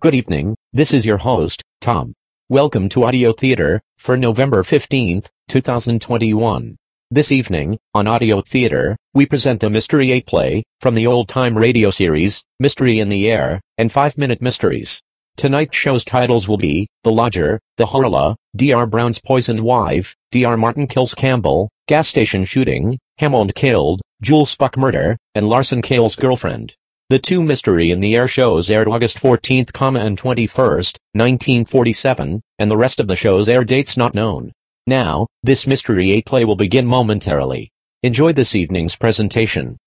Good evening, this is your host, Tom. Welcome to Audio Theater, for November 15th, 2021. This evening, on Audio Theater, we present a Mystery 8 play, from the old-time radio series, Mystery in the Air, and 5-Minute Mysteries. Tonight's show's titles will be, The Lodger, The Horla, D.R. Brown's Poisoned Wife, D.R. Martin Kills Campbell, Gas Station Shooting, Hammond Killed, Jules Buck Murder, and Larson Kale's Girlfriend. The two Mystery in the Air shows aired August 14th, and 21st, 1947, and the rest of the shows air dates not known. Now, this Mystery 8 play will begin momentarily. Enjoy this evening's presentation.